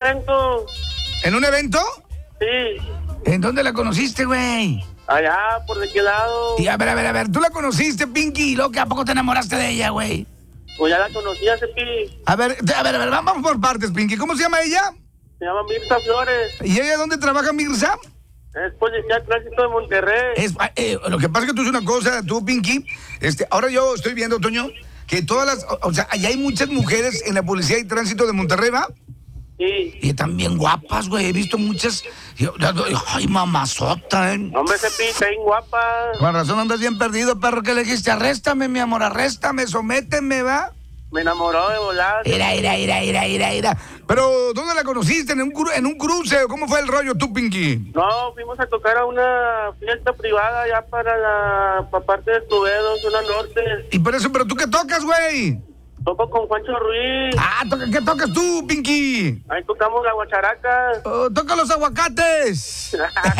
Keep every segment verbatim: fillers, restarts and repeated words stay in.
evento. ¿En un evento? Sí. ¿En dónde la conociste, güey? Allá, por de qué lado. Y a ver, a ver, a ver, tú la conociste, Pinky, y luego que a poco te enamoraste de ella, güey. Pues ya la conocía, Cepi. A ver, a ver, a ver, vamos por partes, Pinky. ¿Cómo se llama ella? Se llama Mirza Flores. ¿Y ella dónde trabaja, Mirza? Es policía de tránsito de Monterrey. Es, eh, lo que pasa es que tú es una cosa, tú, Pinky, este, ahora yo estoy viendo, Toño, que todas las, o, o sea, allá hay muchas mujeres en la policía y tránsito de Monterrey, ¿va? Sí. Y están bien guapas, güey, he visto muchas, yo, ay, mamazota, ¿eh? Hombre, Cepi, está bien guapa. Con razón andas bien perdido, perro, que le dijiste, arréstame, mi amor, arréstame, sométeme, ¿va? Me enamoró de volada. Ira, ira, ira, ira, ira, ira. Pero, ¿dónde la conociste? ¿En un, cru en un cruce? ¿Cómo fue el rollo tú, Pinky? No, fuimos a tocar a una fiesta privada ya para la para parte de Escobedo, zona norte. Y por eso, ¿pero tú qué tocas, güey? Toco con Juancho Ruiz. Ah, toca, ¿qué tocas tú, Pinky? Ahí tocamos la guacharaca. Oh, toca los aguacates.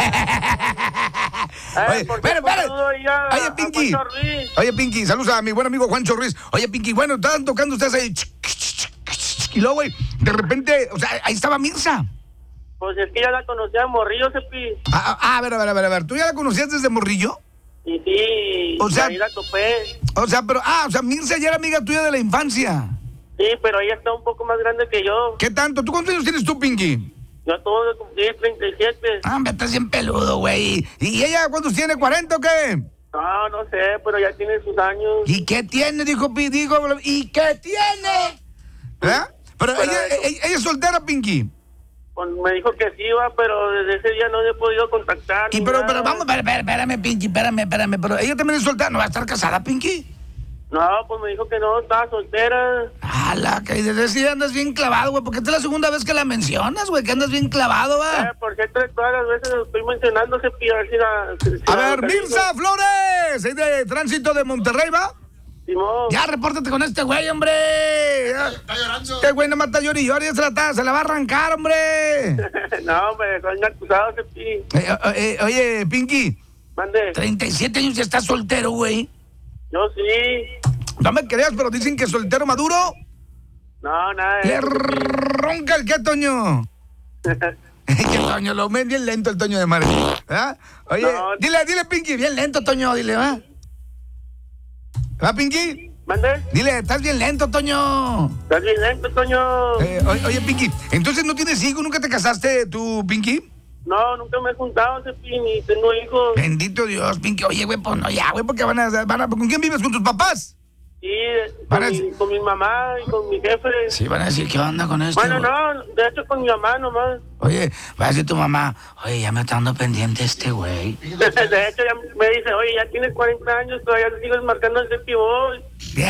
Oye, espera, espera. Oye, Pinky. Oye, Pinky, saludos a mi buen amigo Juancho Ruiz. Oye, Pinky, bueno, estaban tocando ustedes ahí. Y luego, güey, de repente, o sea, ahí estaba Mirza. Pues es que ya la conocía Morrillo, Cepi. Ah, ah, a ver, a ver, a ver, a ver. ¿Tú ya la conocías desde Morrillo? Y sí, o sea, ahí la topé. O sea, pero, ah, o sea, Mirza ya era amiga tuya de la infancia. Sí, pero ella está un poco más grande que yo. ¿Qué tanto? ¿Tú cuántos años tienes tú, Pinky? Yo acabo de cumplir treinta y siete. Ah, me estás bien peludo, güey. ¿Y ella cuántos tiene? ¿cuarenta o qué? No, no sé, pero ya tiene sus años. ¿Y qué tiene? Dijo, dijo, ¿y qué tiene? ¿Verdad? Pero, pero ella, ella, ella es soltera, Pinky. Pues me dijo que sí iba, pero desde ese día no he podido contactar. Y pero, pero vamos, espérame, espérame, Pinky, espérame, espérame. Pero ella también es soltera, ¿no va a estar casada, Pinky? No, pues me dijo que no, estaba soltera. ¡Hala! Que desde ese día andas bien clavado, güey. Porque esta es la segunda vez que la mencionas, güey. Que andas bien clavado, va. Eh, por cierto, todas las veces lo estoy mencionando, se pide a ver si la... Si a la ver, Mirza Flores, es de tránsito de Monterrey, ¿va? Simón. Ya, repórtate con este güey, hombre. Está llorando. Este güey no mata llori y ya se la, ta, se la va a arrancar, hombre. No, hombre, son acusados, se pide. Eh, eh, oye, Pinky. Mande. treinta y siete años y estás soltero, güey. Yo sí. No me creas, pero dicen que soltero maduro. No, nada. Le ronca el qué, Toño. Que Toño, lo ven bien lento el Toño de madre. ¿Ah? Oye, no. dile, dile, Pinky, bien lento, Toño, dile, ¿va? ¿Va, Pinky? ¿Mande? Dile, estás bien lento, Toño. Estás bien lento, Toño. Eh, oye, oye, Pinky, ¿entonces no tienes hijos? ¿Nunca te casaste tú, Pinky? No, nunca me he juntado, Cepi, ni tengo hijos. Bendito Dios, Pinky. Oye, güey, pues no, ya, güey, porque van a, van a... ¿Con quién vives? ¿Con tus papás? Sí, con, a... mi, con mi mamá y con mi jefe. Sí, van a decir, ¿qué onda con esto? Bueno, no, de hecho con mi mamá nomás. Oye, va a decir tu mamá, oye, ya me está dando pendiente este güey. De hecho, ya me dice, oye, ya tienes cuarenta años, todavía te sigues marcando el Cepi vos.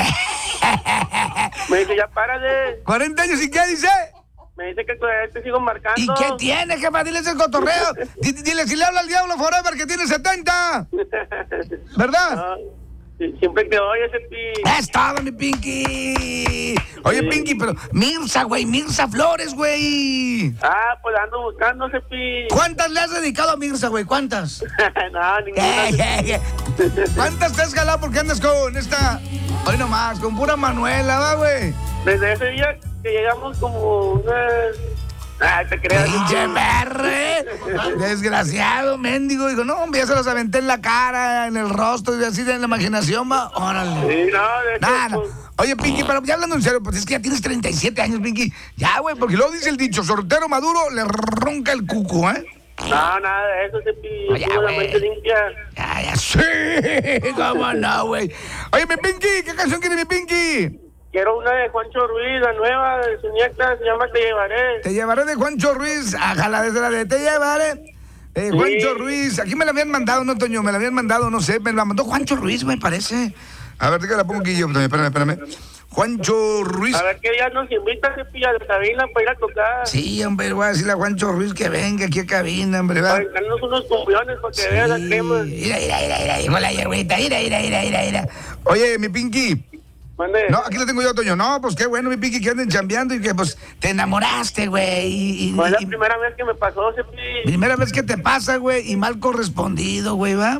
Me dice, ya párale. ¿cuarenta años y qué dice? Me dice que todavía te sigo marcando. ¿Y qué tiene, jefa? Diles el cotorreo. Dile, si le habla al diablo forever que tiene setenta. ¿Verdad? No. Siempre que oye ese pi. Es todo, mi Pinky. Oye, sí. Pinky, pero Mirza, güey, Mirza Flores, güey. Ah, pues ando buscando ese pi. ¿Cuántas le has dedicado a Mirza, güey? ¿Cuántas? No, ninguna. ¿Cuántas te has jalado porque andas con esta... Hoy nomás, con pura Manuela, ¿va, güey? Desde ese día que llegamos como unas... Ah, te creas. ¡Pinche berre! Desgraciado, mendigo. Digo, no, hombre, ya se los aventé en la cara, en el rostro, y así en la imaginación, va. Órale. Sí, no, de hecho, nah, no. pues... Oye, Pinky, pero ya hablando en serio, pues es que ya tienes treinta y siete años, Pinky. Ya, güey, porque luego dice el dicho, soltero maduro le ronca el cuco, ¿eh? No, nada de eso, se pide. Oye, la mente limpia. Ya, ya, sí. ¿Cómo no, güey? Oye, mi Pinky, ¿qué canción quiere mi Pinky? Quiero una de Juancho Ruiz, la nueva de su nieta, se llama Te Llevaré. Te Llevaré de Juancho Ruiz, ajala, desde la de Te Llevaré. Eh, sí. Juancho Ruiz, aquí me la habían mandado, ¿no, Toño? Me la habían mandado, no sé, me la mandó Juancho Ruiz, me parece. A ver, ¿qué la pongo aquí yo? Espérame, espérame. Juancho Ruiz. A ver qué día nos invita, se pilla de cabina para ir a tocar. Sí, hombre, voy a decirle a Juancho Ruiz que venga aquí a cabina, hombre, va. Para darnos unos cumbiones para que sí. Vea las cremas. Mira, mira, mira, mira, dijo la hierbuita, mira, mira, mira, mira, mira. Oye, mi Pinky. Mande. No, aquí lo tengo yo, Toño. No, pues qué bueno, mi Pinky, que anden chambeando y que, pues, te enamoraste, güey. Y, pues y, la y, primera vez que me pasó, se pide. Primera vez que te pasa, güey, y mal correspondido, güey, ¿va?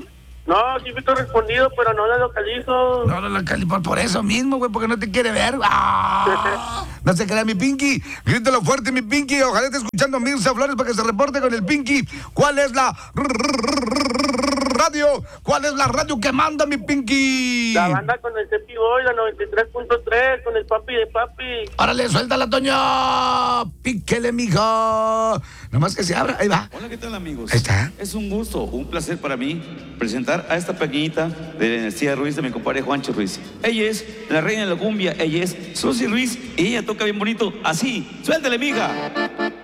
No, sí fui correspondido, pero no la localizo. No, no, no, Cali, por, por eso mismo, güey, porque no te quiere ver. ¡Ah! No se crea, mi Pinky. Grítalo fuerte, mi Pinky. Ojalá esté escuchando a Mirza Flores para que se reporte con el Pinky. ¿Cuál es la radio? ¿Cuál es la radio que manda, mi Pinky? La banda con el Cepi Boy, la noventa y tres punto tres, con el papi de papi. Órale, suéltala, Toño. Píquele, mijo. Nomás que se abra, ahí va. Hola, ¿qué tal, amigos? Ahí está. Es un gusto, un placer para mí presentar a esta pequeñita de la energía Ruiz de mi compadre Juancho Ruiz. Ella es la reina de la cumbia, ella es Susi Ruiz y ella toca bien bonito así. Suéltale, mija.